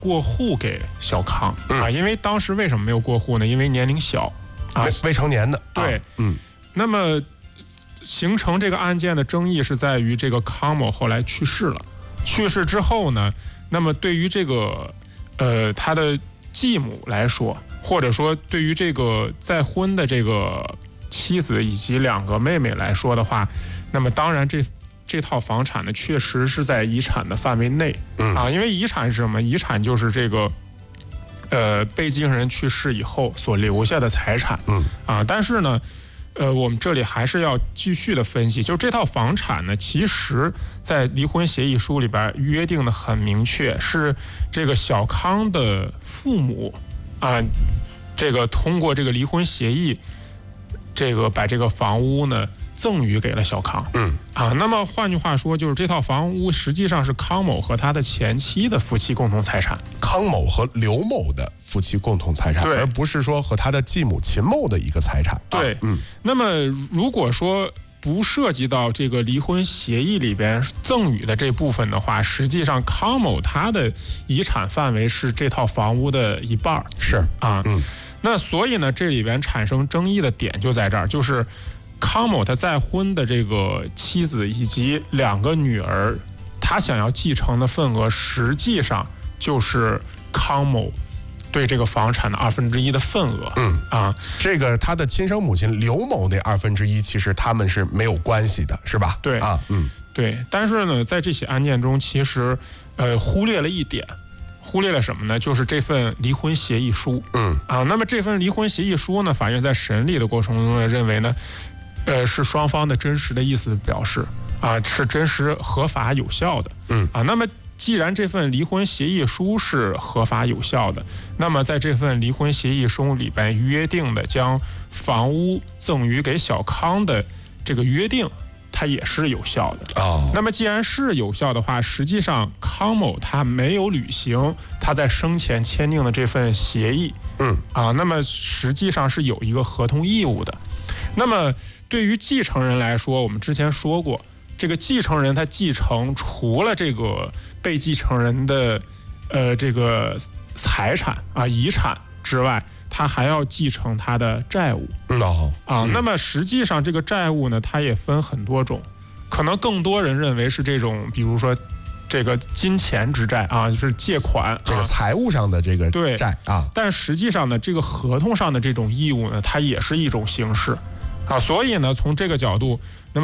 过户给小康啊，因为当时为什么没有过户呢？因为年龄小啊， 未成年的。 对，那么形成这个案件的争议是在于这个康某后来去世了，去世之后呢，那么对于这个他的继母来说，或者说对于这个再婚的这个妻子以及2个妹妹来说的话，那么当然这套房产呢，确实是在遗产的范围内啊，因为遗产是什么？遗产就是这个被继承人去世以后所留下的财产啊，但是呢，我们这里还是要继续的分析，就这套房产呢，其实在离婚协议书里边约定的很明确，是这个小康的父母啊，这个通过这个离婚协议，这个把这个房屋呢赠予给了小康。那么换句话说，就是这套房屋实际上是康某和他的前妻的夫妻共同财产， 康某和刘某的夫妻共同财产，而不是说和他的继母秦某的一个财产。 对，那么如果说不涉及到这个离婚协议里边赠与的这部分的话，实际上康某他的遗产范围是这套房屋的一半。 是啊， 那所以呢，这里边产生争议的点就在这儿，就是康某他再婚的这个妻子以及2个女儿，他想要继承的份额，实际上就是康某对这个房产的1/2的份额。 这个他的亲生母亲刘某那1/2，其实他们是没有关系的，是吧？ 对啊，对。但是呢，在这起案件中，其实忽略了一点。忽略了什么呢？就是这份离婚协议书。那么这份离婚协议书呢，法院在审理的过程中呢，认为呢，是双方的真实的意思表示啊，是真实合法有效的。那么既然这份离婚协议书是合法有效的，那么在这份离婚协议书里边约定的将房屋赠予给小康的这个约定，它也是有效的。那么既然是有效的话，实际上康某他没有履行他在生前签订的这份协议。那么实际上是有一个合同义务的。那么对于继承人来说，我们之前说过，这个继承人他继承除了这个被继承人的这个财产遗产之外，他还要继承他的债务。那么实际上这个债务呢，它也分很多种，可能更多人认为是这种，比如说这个金钱之债就是借款， 这个财务上的这个债但实际上呢，这个合同上的这种义务呢，它也是一种形式所以呢，从这个角度，那么